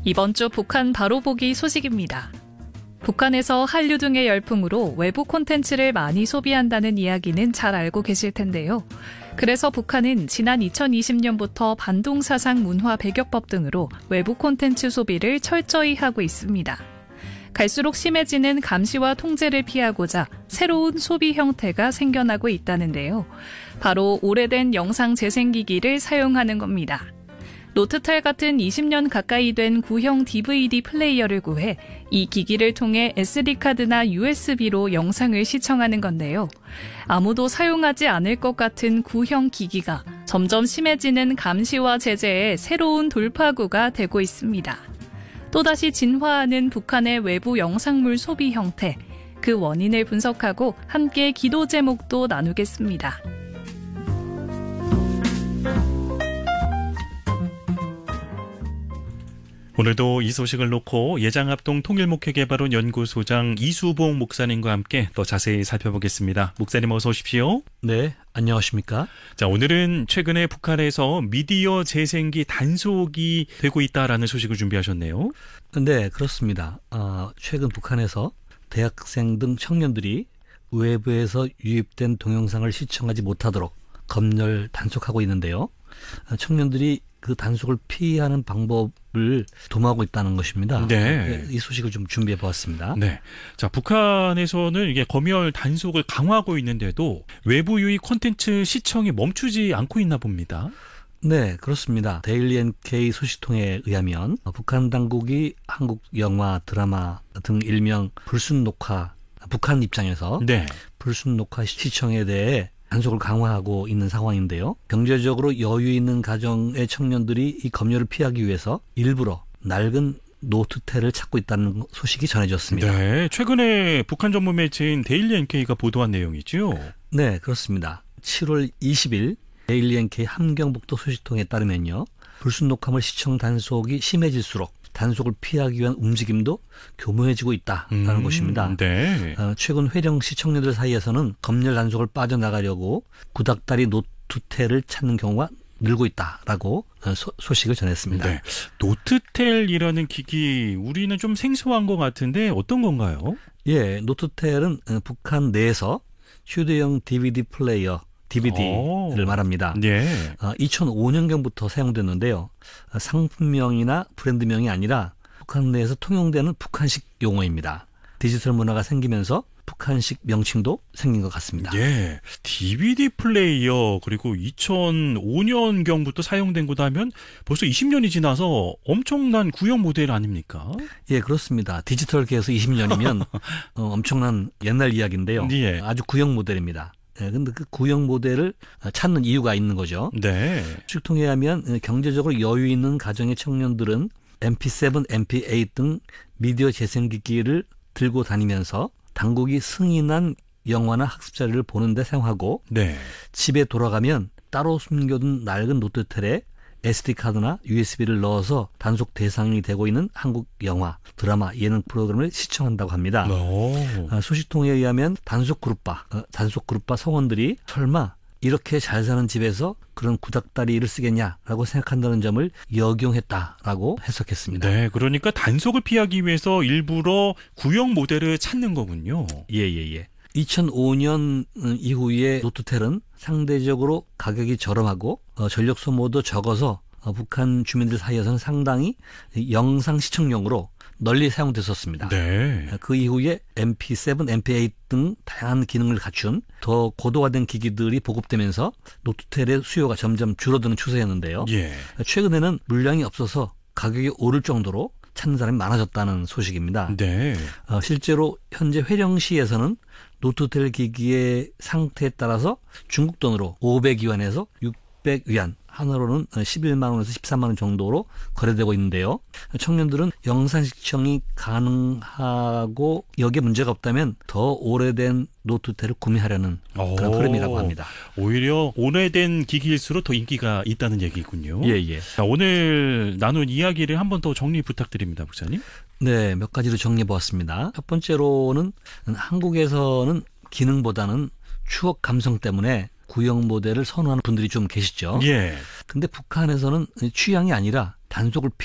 이번 주 북한 바로보기 소식입니다. 북한에서 한류 등의 열풍으로 외부 콘텐츠를 많이 소비한다는 이야기는 잘 알고 계실 텐데요. 그래서 북한은 지난 2020년부터 반동사상 문화 배격법 등으로 외부 콘텐츠 소비를 철저히 하고 있습니다. 갈수록 심해지는 감시와 통제를 피하고자 새로운 소비 형태가 생겨나고 있다는데요. 바로 오래된 영상 재생기기를 사용하는 겁니다. 노트텔 같은 20년 가까이 된 구형 DVD 플레이어를 구해 이 기기를 통해 SD카드나 USB로 영상을 시청하는 건데요. 아무도 사용하지 않을 것 같은 구형 기기가 점점 심해지는 감시와 제재의 새로운 돌파구가 되고 있습니다. 또다시 진화하는 북한의 외부 영상물 소비 형태, 그 원인을 분석하고 함께 기도 제목도 나누겠습니다. 오늘도 이 소식을 놓고 예장합동 통일목회개발원 연구소장 이수봉 목사님과 함께 더 자세히 살펴보겠습니다. 목사님 어서 오십시오. 네, 안녕하십니까? 자, 오늘은 최근에 북한에서 미디어 재생기 단속이 되고 있다라는 소식을 준비하셨네요. 네, 그렇습니다. 최근 북한에서 대학생 등 청년들이 외부에서 유입된 동영상을 시청하지 못하도록 검열 단속하고 있는데요. 청년들이 그 단속을 피하는 방법을 도모하고 있다는 것입니다. 네. 이 소식을 좀 준비해 보았습니다. 네. 자, 북한에서는 이게 검열 단속을 강화하고 있는데도 외부 유입 콘텐츠 시청이 멈추지 않고 있나 봅니다. 네, 그렇습니다. 데일리 NK 소식통에 의하면 북한 당국이 한국 영화, 드라마 등 일명 불순 녹화, 북한 입장에서 네. 불순 녹화 시청에 대해 단속을 강화하고 있는 상황인데요. 경제적으로 여유 있는 가정의 청년들이 이 검열을 피하기 위해서 일부러 낡은 노트텔을 찾고 있다는 소식이 전해졌습니다. 네, 최근에 북한 전문 매체인 데일리 NK가 보도한 내용이죠. 네, 그렇습니다. 7월 20일 데일리 NK 함경북도 소식통에 따르면요. 불순 녹화물 시청 단속이 심해질수록 단속을 피하기 위한 움직임도 교묘해지고 있다라는 것입니다. 네. 최근 회령시 청년들 사이에서는 검열 단속을 빠져나가려고 구닥다리 노트텔을 찾는 경우가 늘고 있다라고 소식을 전했습니다. 네. 노트텔이라는 기기 우리는 좀 생소한 것 같은데 어떤 건가요? 예, 노트텔은 북한 내에서 휴대용 DVD 플레이어 DVD를 말합니다. 네. 2005년경부터 사용됐는데요. 상품명이나 브랜드명이 아니라 북한 내에서 통용되는 북한식 용어입니다. 디지털 문화가 생기면서 북한식 명칭도 생긴 것 같습니다. 예. DVD 플레이어 그리고 2005년경부터 사용된 거다 하면 벌써 20년이 지나서 엄청난 구형 모델 아닙니까? 예, 그렇습니다. 디지털계에서 20년이면 엄청난 옛날 이야기인데요. 예. 아주 구형 모델입니다. 네, 근데 그 구형 모델을 찾는 이유가 있는 거죠. 네. 추측통에 의하면 경제적으로 여유 있는 가정의 청년들은 MP7, MP8 등 미디어 재생기기를 들고 다니면서 당국이 승인한 영화나 학습 자료를 보는 데 사용하고 네. 집에 돌아가면 따로 숨겨둔 낡은 노트텔에 SD카드나 USB를 넣어서 단속 대상이 되고 있는 한국 영화, 드라마, 예능 프로그램을 시청한다고 합니다. 소식통에 의하면 단속 그룹바 성원들이 설마 이렇게 잘 사는 집에서 그런 구닥다리를 쓰겠냐라고 생각한다는 점을 역용했다라고 해석했습니다. 네, 그러니까 단속을 피하기 위해서 일부러 구형 모델을 찾는 거군요. 예. 2005년 이후에 노트텔은 상대적으로 가격이 저렴하고 전력 소모도 적어서 북한 주민들 사이에서는 상당히 영상 시청용으로 널리 사용됐었습니다. 네. 그 이후에 MP7, MP8 등 다양한 기능을 갖춘 더 고도화된 기기들이 보급되면서 노트텔의 수요가 점점 줄어드는 추세였는데요. 예. 최근에는 물량이 없어서 가격이 오를 정도로 찾는 사람이 많아졌다는 소식입니다. 네. 실제로 현재 회령시에서는 노트텔 기기의 상태에 따라서 중국 돈으로 500위안에서 600위안, 하나로는 11만 원에서 13만 원 정도로 거래되고 있는데요. 청년들은 영상 시청이 가능하고 여기에 문제가 없다면 더 오래된 노트텔을 구매하려는 그런 흐름이라고 합니다. 오히려 오래된 기기일수록 더 인기가 있다는 얘기군요. 예. 자, 오늘 나눈 이야기를 한 번 더 정리 부탁드립니다, 목사님. 네, 몇 가지로 정리해 보았습니다. 첫 번째로는 한국에서는 기능보다는 추억 감성 때문에 구형 모델을 선호하는 분들이 좀 계시죠. 예. 근데 북한에서는 취향이 아니라 단속을